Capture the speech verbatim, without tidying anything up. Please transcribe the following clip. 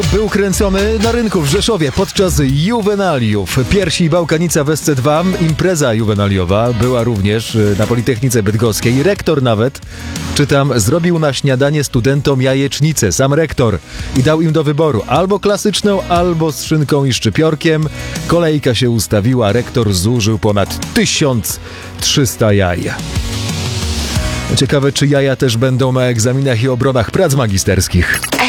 Był kręcony na rynku w Rzeszowie podczas juwenaliów. Piersi Bałkanica w S C dwa, impreza juwenaliowa była również na Politechnice Bydgoskiej. Rektor nawet, czytam, zrobił na śniadanie studentom jajecznicę, sam rektor, i dał im do wyboru albo klasyczną, albo z szynką i szczypiorkiem. Kolejka się ustawiła, rektor zużył ponad tysiąc trzysta jaj. Ciekawe, czy jaja też będą na egzaminach i obronach prac magisterskich.